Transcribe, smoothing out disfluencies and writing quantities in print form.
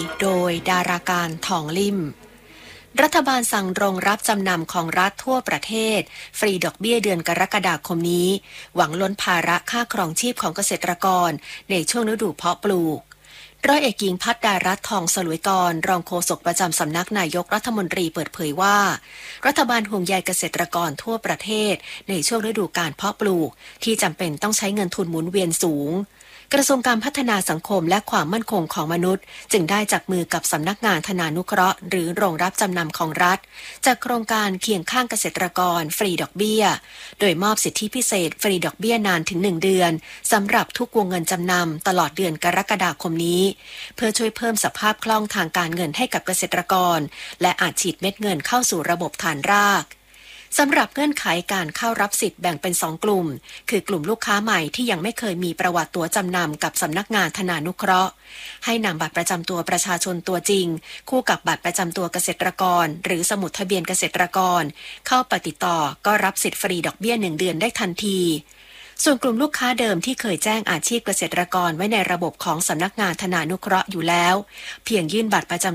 โดยดาราการทองลิ่มรัฐบาลสั่งโรงรับจำนำของรัฐทั่วประเทศฟรีดอกเบี้ยเดือนกรกฎาคมนี้หวังลดภาระค่าครองชีพของเกษตรกรในช่วงฤดูเพาะปลูกร้อยเอกหญิงพัฒดารัตน์ทองสลวยกรรองโฆษกประจำสำนักนายกรัฐมนตรีเปิดเผยว่ารัฐบาลห่วงใยเกษตรกรทั่วประเทศในช่วงฤดูการเพาะปลูกที่จำเป็นต้องใช้เงินทุนหมุนเวียนสูงกระทรวงการพัฒนาสังคมและความมั่นคงของมนุษย์จึงได้จับมือกับสำนักงานธนานุเคราะห์หรือโรงรับจำนำของรัฐจากโครงการเคียงข้างเกษตรกรฟรีดอกเบี้ยโดยมอบสิทธิพิเศษฟรีดอกเบี้ยนานถึง1 เดือนสำหรับทุกวงเงินจำนำตลอดเดือนกรกฎาคมนี้เพื่อช่วยเพิ่มสภาพคล่องทางการเงินให้กับเกษตรกรและอาจฉีดเม็ดเงินเข้าสู่ระบบฐานรากสำหรับเงื่อนไขการเข้ารับสิทธิ์แบ่งเป็น2 กลุ่มคือกลุ่มลูกค้าใหม่ที่ยังไม่เคยมีประวัติตัวจำนำกับสำนักงานธนานุเคราะห์ให้นำบัตรประจำตัวประชาชนตัวจริงคู่กับบัตรประจำตัวเกษตรกรหรือสมุดทะเบียนเกษตรกรเข้าไปติดต่อก็รับสิทธิ์ฟรีดอกเบี้ย1 เดือนได้ทันทีส่วนกลุ่มลูกค้าเดิมที่เคยแจ้งอาชีพเกษตรกรไว้ในระบบของสำนักงานธนานุเคราะห์อยู่แล้วเพียงยื่นบัตรประจำ